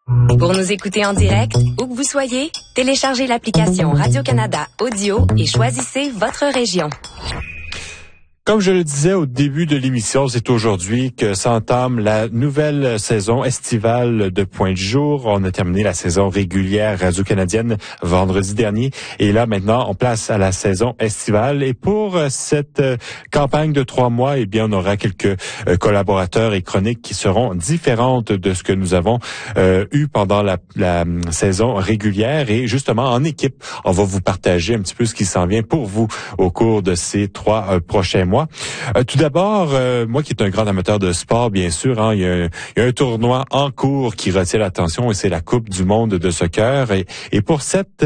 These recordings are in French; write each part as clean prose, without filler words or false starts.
Pour nous écouter en direct, où que vous soyez, téléchargez l'application Radio-Canada Audio et choisissez votre région. Comme je le disais au début de l'émission, c'est aujourd'hui que s'entame la nouvelle saison estivale de Point du Jour. On a terminé la saison régulière radio-canadienne vendredi dernier. Et là, maintenant, on place à la saison estivale. Et pour cette campagne de 3 mois, eh bien, on aura quelques collaborateurs et chroniques qui seront différentes de ce que nous avons eu pendant la saison régulière. Et justement, en équipe, on va vous partager un petit peu ce qui s'en vient pour vous au cours de ces 3 prochains mois. Tout d'abord, moi qui est un grand amateur de sport, bien sûr, il y a un tournoi en cours qui retient l'attention et c'est la Coupe du monde de soccer. Et pour cette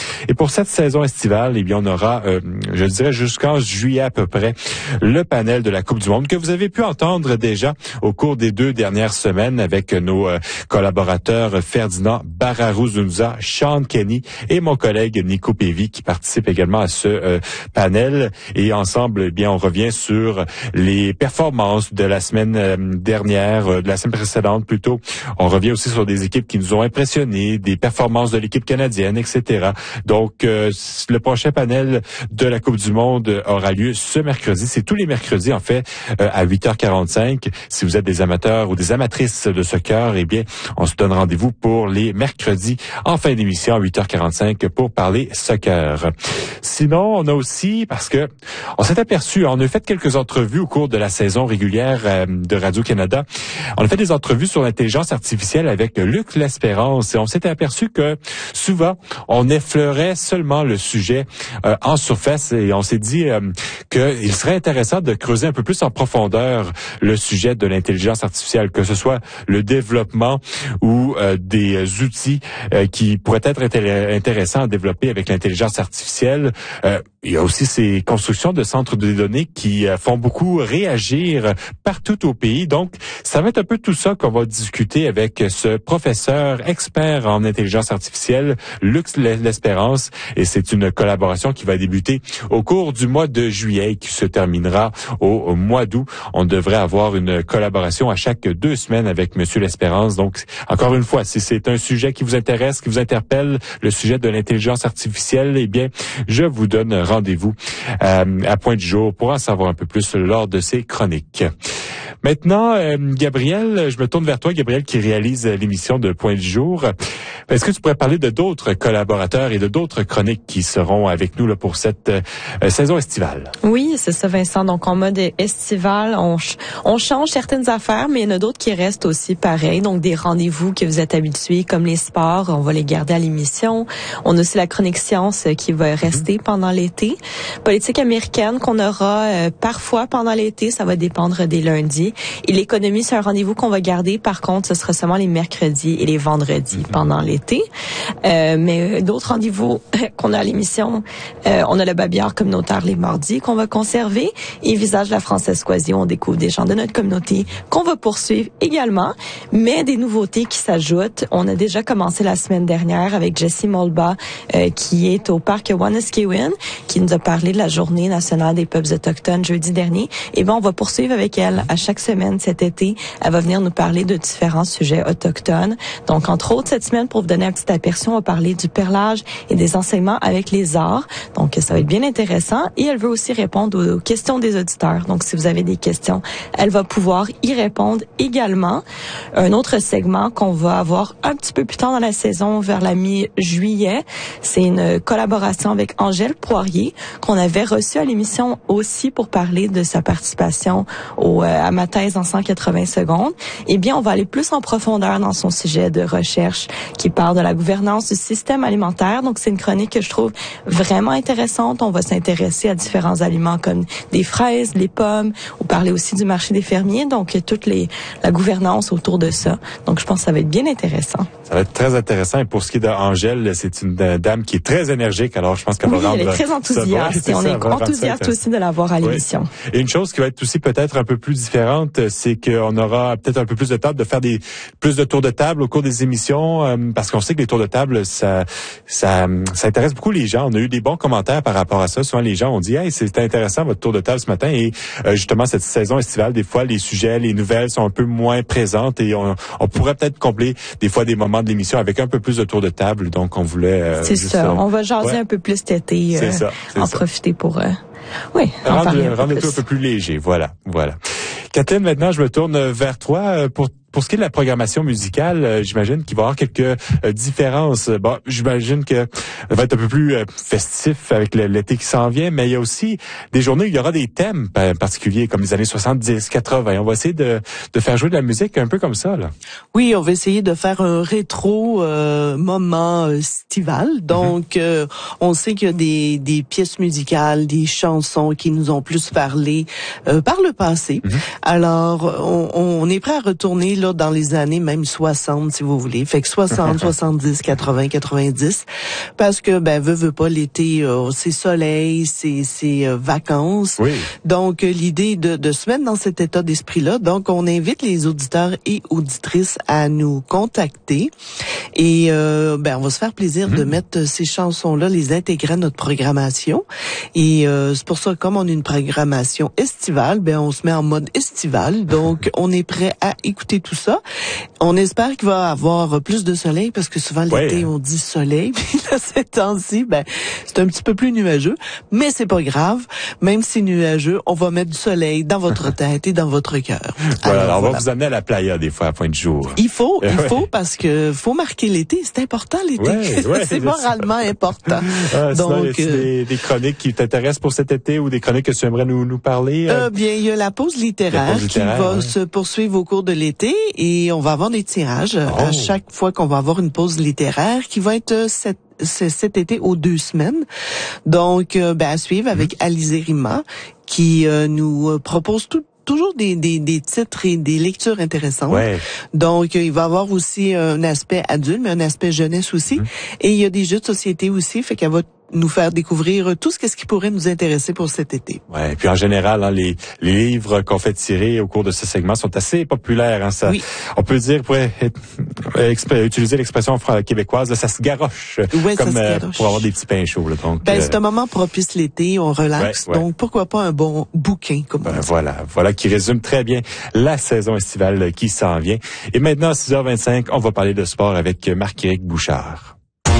saison estivale, eh bien, on aura, je dirais jusqu'en juillet à peu près, le panel de la Coupe du monde que vous avez pu entendre déjà au cours des 2 dernières semaines avec nos collaborateurs Ferdinand Bararuzunza, Sean Kenny et mon collègue Nico Pévy qui participe également à ce panel. Et ensemble, eh bien, on revient sur les performances de la semaine dernière, de la semaine précédente plutôt. On revient aussi sur des équipes qui nous ont impressionnés, des performances de l'équipe canadienne, etc. Donc, le prochain panel de la Coupe du monde aura lieu ce mercredi. C'est tous les mercredis, en fait, à 8h45. Si vous êtes des amateurs ou des amatrices de soccer, eh bien, on se donne rendez-vous pour les mercredis en fin d'émission à 8h45 pour parler soccer. Sinon, on a aussi, parce que on s'est aperçu, on a fait quelques entrevues au cours de la saison régulière de Radio-Canada. On a fait des entrevues sur l'intelligence artificielle avec Luc L'Espérance et on s'est aperçu que souvent, on effleurait seulement le sujet en surface et on s'est dit qu'il serait intéressant de creuser un peu plus en profondeur le sujet de l'intelligence artificielle, que ce soit le développement ou des outils qui pourraient être intéressants à développer avec l'intelligence artificielle. Il y a aussi ces constructions de centres de données qui font beaucoup réagir partout au pays. Donc, ça va être un peu tout ça qu'on va discuter avec ce professeur expert en intelligence artificielle, Luc L'Espérance. Et c'est une collaboration qui va débuter au cours du mois de juillet et qui se terminera au mois d'août. On devrait avoir une collaboration à chaque 2 semaines avec Monsieur L'Espérance. Donc, encore une fois, si c'est un sujet qui vous intéresse, qui vous interpelle, le sujet de l'intelligence artificielle, eh bien, je vous donne rendez-vous à Point du Jour pour en savoir un peu plus lors de ces chroniques. Maintenant, Gabriel, je me tourne vers toi, Gabriel, qui réalise l'émission de Point du Jour. Est-ce que tu pourrais parler de d'autres collaborateurs et de d'autres chroniques qui seront avec nous là pour cette saison estivale? Oui, c'est ça, Vincent. Donc, en mode estival, on change certaines affaires, mais il y en a d'autres qui restent aussi pareils. Donc, des rendez-vous que vous êtes habitués, comme les sports, on va les garder à l'émission. On a aussi la chronique science qui va rester pendant l'été. Politique américaine qu'on aura parfois pendant l'été, ça va dépendre des lundis. Et l'économie, c'est un rendez-vous qu'on va garder. Par contre, ce sera seulement les mercredis et les vendredis pendant l'été. Mais d'autres rendez-vous qu'on a à l'émission, on a le babillard communautaire les mardis qu'on va conserver. Et Visage de la Française-Coisie, on découvre des gens de notre communauté qu'on va poursuivre également. Mais des nouveautés qui s'ajoutent. On a déjà commencé la semaine dernière avec Jessie Molba, qui est au parc Wanuskewin, qui nous a parlé de la Journée nationale des peuples autochtones jeudi dernier. Et on va poursuivre avec elle à chaque semaine cet été. Elle va venir nous parler de différents sujets autochtones. Donc, entre autres, cette semaine, pour vous donner un petit aperçu, on va parler du perlage et des enseignements avec les arts. Donc, ça va être bien intéressant. Et elle veut aussi répondre aux questions des auditeurs. Donc, si vous avez des questions, elle va pouvoir y répondre également. Un autre segment qu'on va avoir un petit peu plus tard dans la saison, vers la mi-juillet, c'est une collaboration avec Angèle Poirier, qu'on avait reçue à l'émission aussi pour parler de sa participation à ma thèse en 180 secondes. Eh bien, on va aller plus en profondeur dans son sujet de recherche qui parle de la gouvernance du système alimentaire. Donc, c'est une chronique que je trouve vraiment intéressante. On va s'intéresser à différents aliments comme des fraises, les pommes, ou parler aussi du marché des fermiers. Donc, toute la gouvernance autour de ça. Donc, je pense que ça va être bien intéressant. Ça va être très intéressant. Et pour ce qui est d'Angèle, c'est une dame qui est très énergique. Alors, je pense qu'elle va rendre... elle est très enthousiaste. Et on est enthousiaste aussi de la voir à l'émission. Et une chose qui va être aussi peut-être un peu plus différente, c'est qu'on aura peut-être un peu plus de temps de faire plus de tours de table au cours des émissions, parce qu'on sait que les tours de table, ça intéresse beaucoup les gens. On a eu des bons commentaires par rapport à ça. Souvent, les gens ont dit, hey, c'était intéressant votre tour de table ce matin. Et justement, cette saison estivale, des fois, les sujets, les nouvelles sont un peu moins présentes et on pourrait peut-être combler des fois des moments moment de l'émission avec un peu plus de tour de table. Donc, on voulait... c'est ça. On va jaser un peu plus cet été. Profiter pour... rendre le tout un peu plus léger. Voilà. Kathleen, maintenant, je me tourne vers toi pour ce qui est de la programmation musicale. J'imagine qu'il va y avoir quelques différences. Bon, j'imagine que ça va être un peu plus festif avec l'été qui s'en vient, mais il y a aussi des journées où il y aura des thèmes particuliers, comme les années 70, 80. On va essayer de faire jouer de la musique un peu comme ça, là. Oui, on va essayer de faire un rétro moment estival. Donc, on sait qu'il y a des pièces musicales, des chansons qui nous ont plus parlé par le passé. Alors, on est prêt à retourner là dans les années même 60, si vous voulez. Fait que 60, 70, 80, 90. Parce que, veut pas, l'été, c'est soleil, c'est vacances. Oui. Donc, l'idée de se mettre dans cet état d'esprit-là. Donc, on invite les auditeurs et auditrices à nous contacter. Et, on va se faire plaisir de mettre ces chansons-là, les intégrer à notre programmation. Et, c'est pour ça, comme on a une programmation estivale, on se met en mode estival. Donc, on est prêt à écouter tout ça. On espère qu'il va y avoir plus de soleil parce que souvent l'été on dit soleil, puis là ces temps-ci, c'est un petit peu plus nuageux, mais c'est pas grave. Même si nuageux, on va mettre du soleil dans votre tête et dans votre cœur. Alors, on va vous amener à la playa des fois à Pointe-du-Jour. Il faut parce que faut marquer l'été, c'est important l'été. C'est moralement important. Donc des chroniques qui t'intéressent pour cet été ou des chroniques que tu aimerais nous parler? Il y a la pause littéraire qui va se poursuivre au cours de l'été et on va avoir des tirages à chaque fois qu'on va avoir une pause littéraire qui va être cet été aux 2 semaines. Donc, à suivre avec Alizé Rima qui nous propose toujours des titres et des lectures intéressantes. Ouais. Donc, il va y avoir aussi un aspect adulte, mais un aspect jeunesse aussi. Et il y a des jeux de société aussi, fait qu'elle va nous faire découvrir tout ce qui pourrait nous intéresser pour cet été. Ouais, et puis en général, les livres qu'on fait tirer au cours de ce segment sont assez populaires. On peut dire, utiliser l'expression québécoise, ça se garoche, pour avoir des petits pains chauds. Là, donc, c'est un moment propice l'été, on relaxe, donc pourquoi pas un bon bouquin comme ça. Voilà qui résume très bien la saison estivale qui s'en vient. Et maintenant, à 6h25, on va parler de sport avec Marc-Éric Bouchard.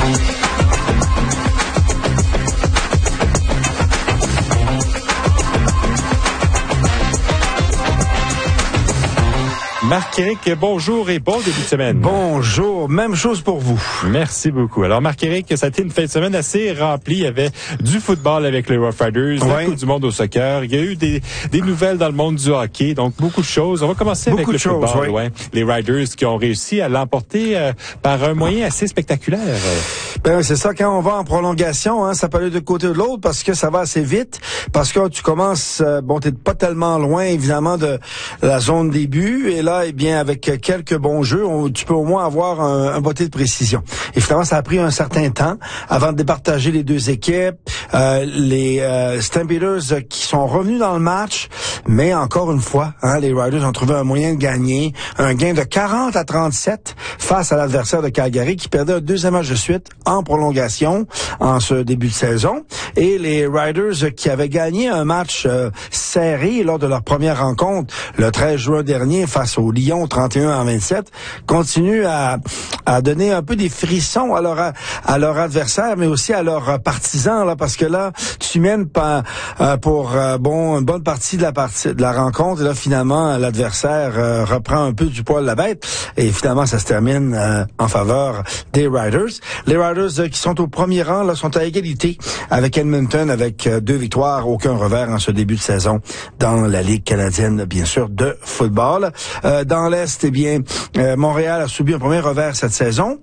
Marc-Éric, bonjour et bon début de semaine. Bonjour, même chose pour vous. Merci beaucoup. Alors Marc-Éric, ça a été une fin de semaine assez remplie. Il y avait du football avec les Rough Riders, la Coupe du monde au soccer. Il y a eu des nouvelles dans le monde du hockey, donc beaucoup de choses. On va commencer avec le football. Les Riders qui ont réussi à l'emporter par un moyen assez spectaculaire. C'est ça, quand on va en prolongation, ça peut aller de côté ou de l'autre parce que ça va assez vite, parce que tu commences, t'es pas tellement loin évidemment de la zone début, et là, avec quelques bons jeux, tu peux au moins avoir un botté de précision. Et finalement, ça a pris un certain temps avant de départager les deux équipes. Les Stampeders qui sont revenus dans le match, mais encore une fois, les Riders ont trouvé un moyen de gagner. Un gain de 40-37 face à l'adversaire de Calgary qui perdait un deuxième match de suite en prolongation en ce début de saison. Et les Riders qui avaient gagné un match serré lors de leur première rencontre le 13 juin dernier face au Lyon 31-27 continuent à donner un peu des frissons à leur adversaire, mais aussi à leurs partisans, là, parce que là, tu mènes pour une bonne partie de la rencontre, et là, finalement, l'adversaire reprend un peu du poil de la bête, et finalement, ça se termine en faveur des Riders. Les Riders qui sont au premier rang, là, sont à égalité avec Edmonton, avec 2 victoires, aucun revers en ce début de saison dans la Ligue canadienne, bien sûr, de football. Dans l'Est, Montréal a subi un premier revers cette saison,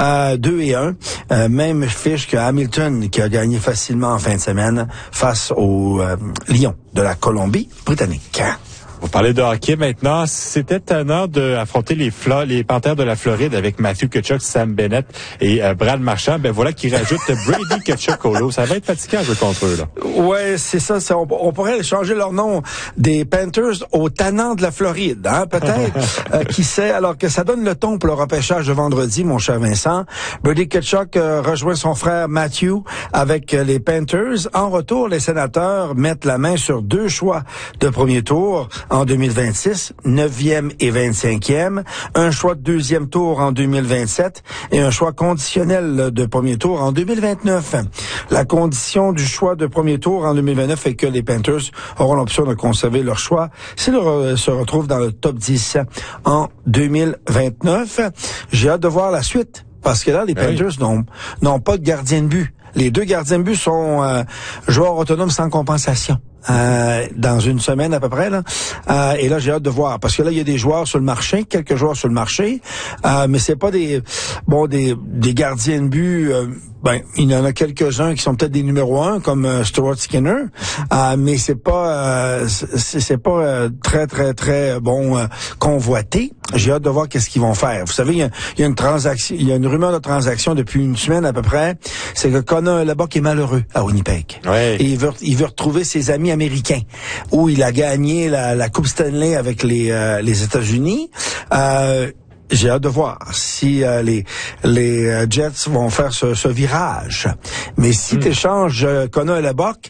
2-1. Même fiche que Hamilton, qui a gagné facilement en fin de semaine face au Lion de la Colombie-Britannique. On parlait de hockey maintenant. C'était étonnant d'affronter les Panthères de la Floride avec Matthew Tkachuk, Sam Bennett et Brad Marchand. Voilà qui rajoute Brady Tkachuk-Olo. Ça va être fatigant à jouer contre eux, là. Ouais, c'est ça. On pourrait changer leur nom des Panthers aux Tannants de la Floride, peut-être. Qui sait, alors que ça donne le ton pour le repêchage de vendredi, mon cher Vincent. Brady Tkachuk rejoint son frère Matthew avec les Panthers. En retour, les Sénateurs mettent la main sur 2 choix de premier tour en 2026, 9e et 25e, un choix de deuxième tour en 2027 et un choix conditionnel de premier tour en 2029. La condition du choix de premier tour en 2029 est que les Panthers auront l'option de conserver leur choix s'ils se retrouvent dans le top 10 en 2029. J'ai hâte de voir la suite parce que là, les Panthers n'ont pas de gardien de but. Les 2 gardiens de but sont joueurs autonomes sans compensation. Dans une semaine à peu près là. Et là j'ai hâte de voir parce que là il y a des joueurs sur le marché, quelques joueurs sur le marché, mais c'est pas des gardiens de but. Il y en a quelques-uns qui sont peut-être des numéros 1 comme Stuart Skinner, mais c'est pas très très très convoité. J'ai hâte de voir qu'est-ce qu'ils vont faire. Vous savez, il y a une transaction, il y a une rumeur de transaction depuis une semaine à peu près. C'est que Connor Lebock est malheureux à Winnipeg. Ouais. Et il veut retrouver ses amis américains où il a gagné la Coupe Stanley avec les États-Unis. J'ai hâte de voir si les Jets vont faire ce virage. Mais si tu échanges Connor Lebock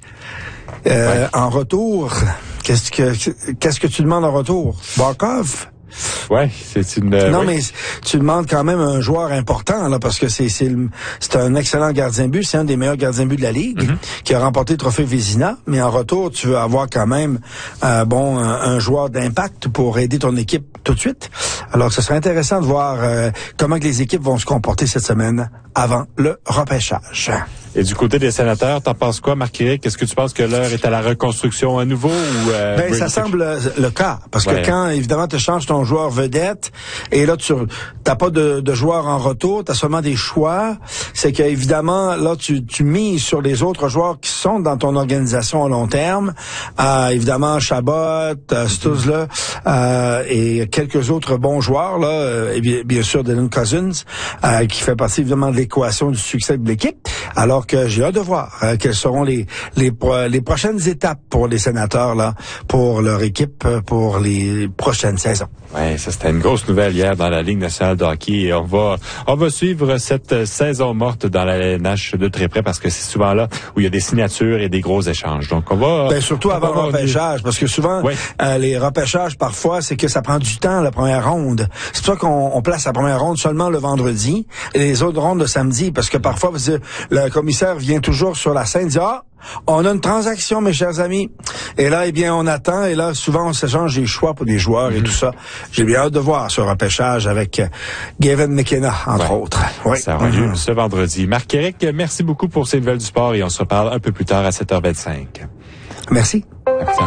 en retour, qu'est-ce que tu demandes en retour? Barkov? Ouais, c'est une. Non, mais tu demandes quand même un joueur important là, parce que c'est un excellent gardien de but, c'est un des meilleurs gardiens de but de la ligue qui a remporté le trophée Vézina. Mais en retour, tu veux avoir quand même un joueur d'impact pour aider ton équipe tout de suite. Alors, ce serait intéressant de voir comment que les équipes vont se comporter cette semaine avant le repêchage. Et du côté des Sénateurs, t'en penses quoi, Marc-Éric? Est-ce que tu penses que l'heure est à la reconstruction à nouveau ou ça semble le cas. Parce que quand, évidemment, tu changes ton joueur vedette, et là, tu t'as pas de joueur en retour, t'as seulement des choix, c'est que, évidemment, là, tu mises sur les autres joueurs qui sont dans ton organisation à long terme. Évidemment, Chabot, Stützle, et quelques autres bons joueurs, là, et bien sûr, Dylan Cousins, qui fait partie, évidemment, de l'équation du succès de l'équipe. Alors que j'ai hâte de voir quelles seront les prochaines étapes pour les Sénateurs là, pour leur équipe pour les prochaines saisons. Ouais, ça c'était une grosse nouvelle hier dans la Ligue nationale de hockey et on va suivre cette saison morte dans la LNH de très près parce que c'est souvent là où il y a des signatures et des gros échanges. Donc on va surtout avant le repêchage parce que souvent les repêchages parfois c'est que ça prend du temps la première ronde. C'est pour ça qu'on place la première ronde seulement le vendredi et les autres rondes le samedi parce que parfois le commissaire vient toujours sur la scène et dit on a une transaction, mes chers amis. Et là, on attend. Et là, souvent, on s'échange des choix pour des joueurs et tout ça. J'ai bien hâte de voir ce repêchage avec Gavin McKenna, entre autres. Oui. Ça aura lieu ce vendredi. Marc-Éric, merci beaucoup pour ces nouvelles du sport et on se reparle un peu plus tard à 7h25. Merci. Merci.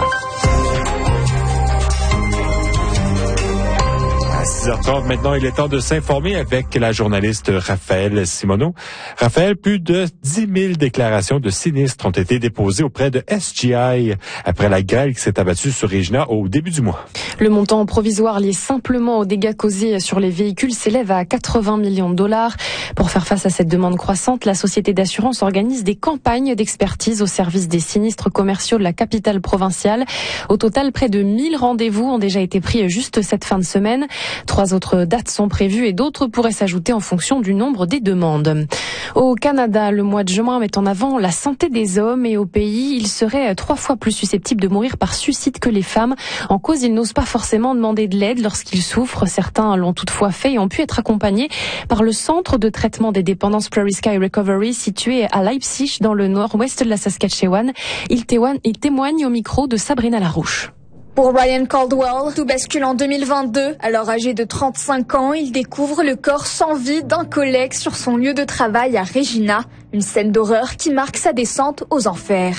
6h30, maintenant, il est temps de s'informer avec la journaliste Raphaël Simoneau. Raphaël, plus de 10 000 déclarations de sinistres ont été déposées auprès de SGI après la grêle qui s'est abattue sur Regina au début du mois. Le montant provisoire lié simplement aux dégâts causés sur les véhicules s'élève à 80 millions de dollars. Pour faire face à cette demande croissante, la société d'assurance organise des campagnes d'expertise au service des sinistres commerciaux de la capitale provinciale. Au total, près de 1000 rendez-vous ont déjà été pris juste cette fin de semaine. 3 autres dates sont prévues et d'autres pourraient s'ajouter en fonction du nombre des demandes. Au Canada, le mois de juin met en avant la santé des hommes et au pays, ils seraient 3 fois plus susceptibles de mourir par suicide que les femmes. En cause, ils n'osent pas forcément demander de l'aide lorsqu'ils souffrent. Certains l'ont toutefois fait et ont pu être accompagnés par le centre de traitement des dépendances Prairie Sky Recovery situé à Leipzig dans le nord-ouest de la Saskatchewan. Il témoigne au micro de Sabrina Larouche. Pour Ryan Caldwell, tout bascule en 2022. Alors âgé de 35 ans, il découvre le corps sans vie d'un collègue sur son lieu de travail à Regina. Une scène d'horreur qui marque sa descente aux enfers.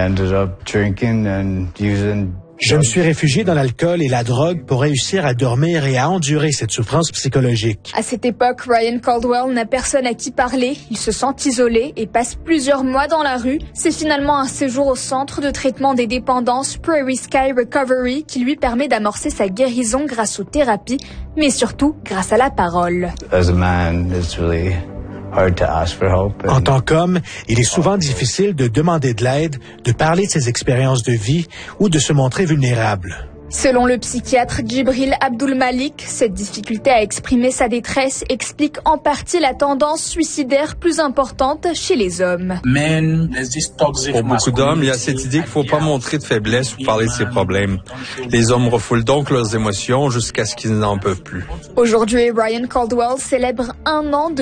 Je me suis réfugié dans l'alcool et la drogue pour réussir à dormir et à endurer cette souffrance psychologique. À cette époque, Ryan Caldwell n'a personne à qui parler. Il se sent isolé et passe plusieurs mois dans la rue. C'est finalement un séjour au centre de traitement des dépendances Prairie Sky Recovery qui lui permet d'amorcer sa guérison grâce aux thérapies, mais surtout grâce à la parole. En tant qu'homme, il est souvent difficile de demander de l'aide, de parler de ses expériences de vie ou de se montrer vulnérable. Selon le psychiatre Djibril Abdul-Malik, cette difficulté à exprimer sa détresse explique en partie la tendance suicidaire plus importante chez les hommes. Pour beaucoup d'hommes, il y a cette idée qu'il ne faut pas montrer de faiblesse ou parler de ses problèmes. Les hommes refoulent donc leurs émotions jusqu'à ce qu'ils n'en peuvent plus. Aujourd'hui, Ryan Caldwell célèbre 1 an de